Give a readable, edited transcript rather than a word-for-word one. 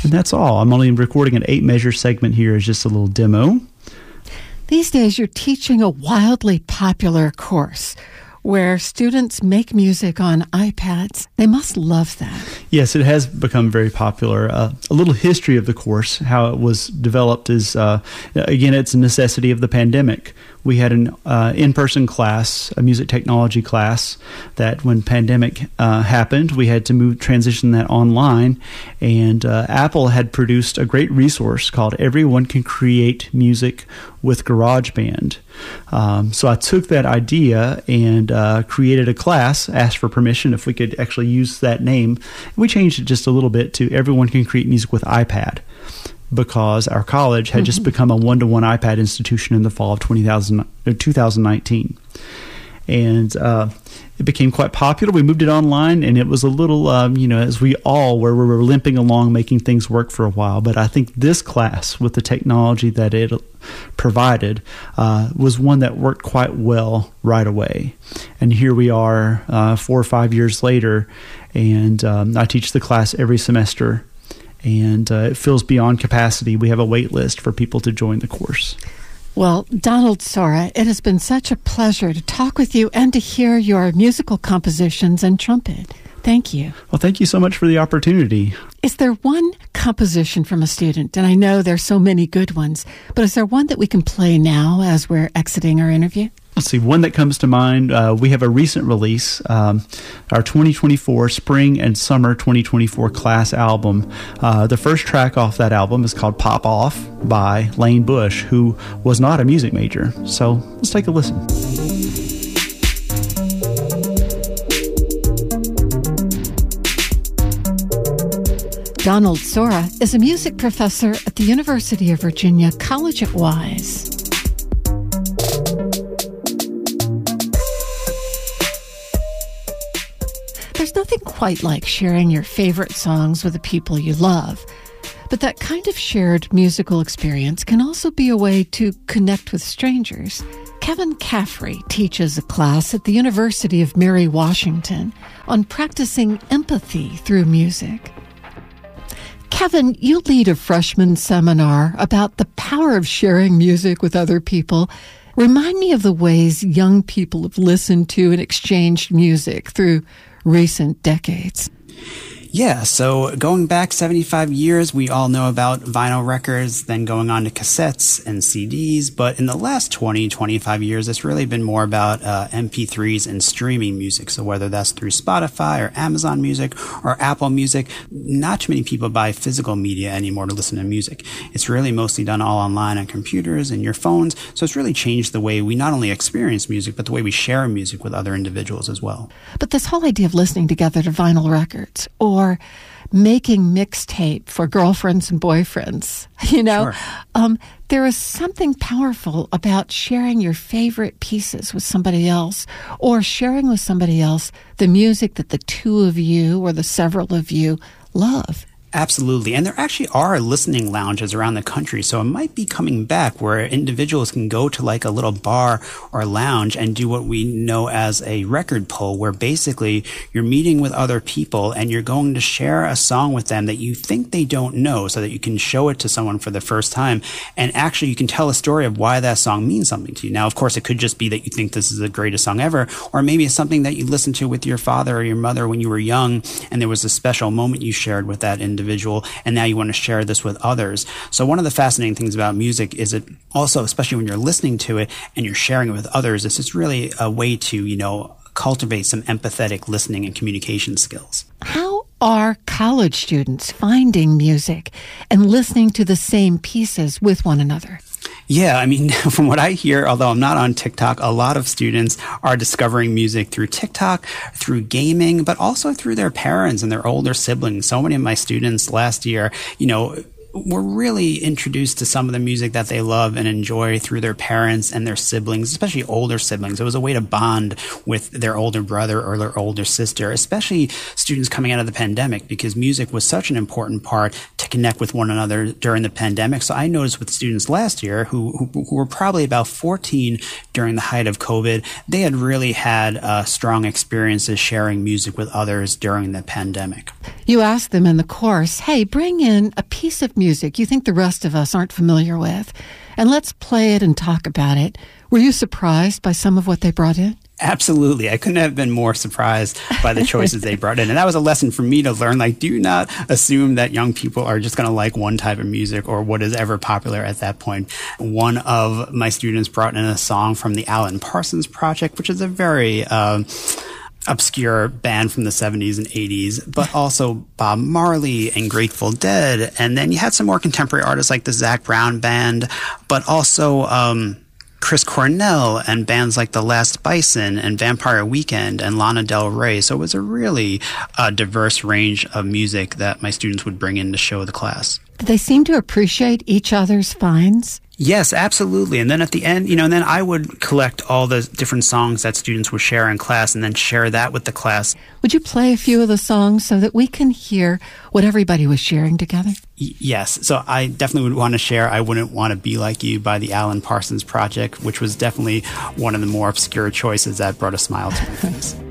And that's all. I'm only recording an 8-measure segment here as just a little demo. These days, you're teaching a wildly popular course where students make music on iPads. They must love that. Yes, it has become very popular. A little history of the course, how it was developed is, again, it's a necessity of the pandemic. We had an in-person class, a music technology class, that when pandemic happened, we had to transition that online. And Apple had produced a great resource called Everyone Can Create Music with GarageBand. So I took that idea and created a class, asked for permission if we could actually use that name. We changed it just a little bit to Everyone Can Create Music with iPad, because our college had just become a one-to-one iPad institution in the fall of 2019. And it became quite popular. We moved it online, and it was a little, as we all were, we were limping along making things work for a while. But I think this class, with the technology that it provided, was one that worked quite well right away. And here we are 4 or 5 years later, and I teach the class every semester. And it fills beyond capacity. We have a wait list for people to join the course. Well, Donald Sora, it has been such a pleasure to talk with you and to hear your musical compositions and trumpet. Thank you. Well, thank you so much for the opportunity. Is there one composition from a student? And I know there's so many good ones, but is there one that we can play now as we're exiting our interview? Let's see, one that comes to mind, we have a recent release, our 2024 Spring and Summer 2024 class album. The first track off that album is called Pop Off by Lane Bush, who was not a music major. So let's take a listen. Donald Sora is a music professor at the University of Virginia College at Wise. There's nothing quite like sharing your favorite songs with the people you love, but that kind of shared musical experience can also be a way to connect with strangers. Kevin Caffrey teaches a class at the University of Mary Washington on practicing empathy through music. Kevin, you lead a freshman seminar about the power of sharing music with other people. Remind me of the ways young people have listened to and exchanged music through recent decades. Yeah, so going back 75 years, we all know about vinyl records, then going on to cassettes and CDs. But in the last 20, 25 years, it's really been more about MP3s and streaming music. So whether that's through Spotify or Amazon Music or Apple Music, not too many people buy physical media anymore to listen to music. It's really mostly done all online on computers and your phones. So it's really changed the way we not only experience music, but the way we share music with other individuals as well. But this whole idea of listening together to vinyl records or making mixtape for girlfriends and boyfriends, Sure. There is something powerful about sharing your favorite pieces with somebody else, or sharing with somebody else the music that the two of you or the several of you love. Absolutely. And there actually are listening lounges around the country. So it might be coming back where individuals can go to like a little bar or lounge and do what we know as a record pull, where basically you're meeting with other people and you're going to share a song with them that you think they don't know, so that you can show it to someone for the first time. And actually you can tell a story of why that song means something to you. Now, of course, it could just be that you think this is the greatest song ever, or maybe it's something that you listened to with your father or your mother when you were young, and there was a special moment you shared with that individual, and now you want to share this with others. So one of the fascinating things about music is it also, especially when you're listening to it and you're sharing it with others, it's just really a way to, cultivate some empathetic listening and communication skills. How are college students finding music and listening to the same pieces with one another? Yeah, I mean, from what I hear, although I'm not on TikTok, a lot of students are discovering music through TikTok, through gaming, but also through their parents and their older siblings. So many of my students last year, were really introduced to some of the music that they love and enjoy through their parents and their siblings, especially older siblings. It was a way to bond with their older brother or their older sister, especially students coming out of the pandemic, because music was such an important part to connect with one another during the pandemic. So I noticed with students last year who were probably about 14 during the height of COVID, they had really had strong experiences sharing music with others during the pandemic. You asked them in the course, hey, bring in a piece of music you think the rest of us aren't familiar with, and let's play it and talk about it. Were you surprised by some of what they brought in? Absolutely. I couldn't have been more surprised by the choices they brought in. And that was a lesson for me to learn. Like, do not assume that young people are just going to like one type of music or what is ever popular at that point. One of my students brought in a song from the Alan Parsons Project, which is a very obscure band from the 70s and 80s, but also Bob Marley and Grateful Dead. And then you had some more contemporary artists like the Zac Brown Band, but also Chris Cornell and bands like The Last Bison and Vampire Weekend and Lana Del Rey. So it was a really diverse range of music that my students would bring in to show the class. Did they seem to appreciate each other's finds? Yes, absolutely. And then at the end, and then I would collect all the different songs that students would share in class and then share that with the class. Would you play a few of the songs so that we can hear what everybody was sharing together? Yes. So I definitely would want to share I Wouldn't Want to Be Like You by the Alan Parsons Project, which was definitely one of the more obscure choices that brought a smile to my face.